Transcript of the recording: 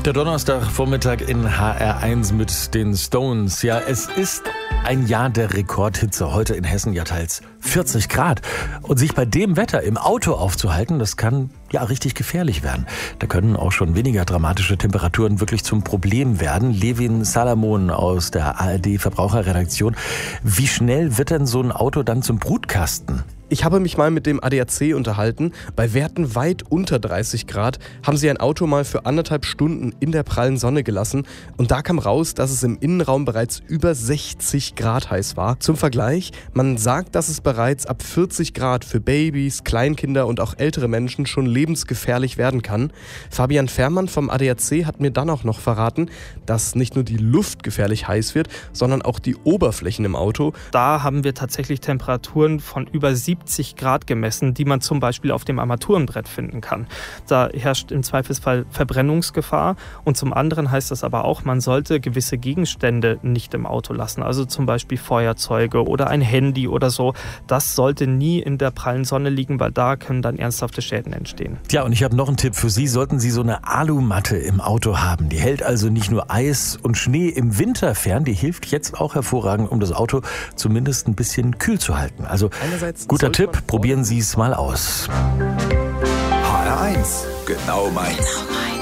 Der Donnerstagvormittag in HR1 mit den Stones. Ja, es ist ein Jahr der Rekordhitze. Heute in Hessen ja teils 40 Grad. Und sich bei dem Wetter im Auto aufzuhalten, das kann ja richtig gefährlich werden. Da können auch schon weniger dramatische Temperaturen wirklich zum Problem werden. Levin Salamon aus der ARD-Verbraucherredaktion. Wie schnell wird denn so ein Auto dann zum Brutkasten? Ich habe mich mal mit dem ADAC unterhalten. Bei Werten weit unter 30 Grad haben sie ein Auto mal für 1,5 Stunden in der prallen Sonne gelassen. Und da kam raus, dass es im Innenraum bereits über 60 Grad heiß war. Zum Vergleich, man sagt, dass es bereits ab 40 Grad für Babys, Kleinkinder und auch ältere Menschen schon lebensgefährlich werden kann. Fabian Fährmann vom ADAC hat mir dann auch noch verraten, dass nicht nur die Luft gefährlich heiß wird, sondern auch die Oberflächen im Auto. Da haben wir tatsächlich Temperaturen von über 70 Grad gemessen, die man zum Beispiel auf dem Armaturenbrett finden kann. Da herrscht im Zweifelsfall Verbrennungsgefahr und zum anderen heißt das aber auch, man sollte gewisse Gegenstände nicht im Auto lassen, also zum Beispiel Feuerzeuge oder ein Handy oder so. Das sollte nie in der prallen Sonne liegen, weil da können dann ernsthafte Schäden entstehen. Ja, und ich habe noch einen Tipp für Sie. Sollten Sie so eine Alumatte im Auto haben, die hält also nicht nur Eis und Schnee im Winter fern, die hilft jetzt auch hervorragend, um das Auto zumindest ein bisschen kühl zu halten. Also guter Tipp, probieren Sie es mal aus. HR1, genau meins.